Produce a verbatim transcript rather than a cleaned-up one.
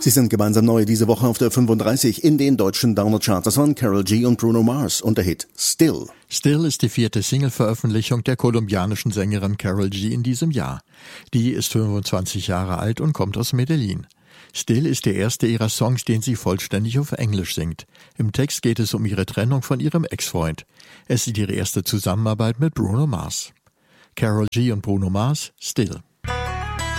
Sie sind gemeinsam neu diese Woche auf der fünfunddreißig in den deutschen Download-Charts. Das waren Karol G und Bruno Mars und der Hit Still. Still ist die vierte Single-Veröffentlichung der kolumbianischen Sängerin Karol G in diesem Jahr. Die ist fünfundzwanzig Jahre alt und kommt aus Medellin. Still ist der erste ihrer Songs, den sie vollständig auf Englisch singt. Im Text geht es um ihre Trennung von ihrem Ex-Freund. Es ist ihre erste Zusammenarbeit mit Bruno Mars. Karol G und Bruno Mars, Still.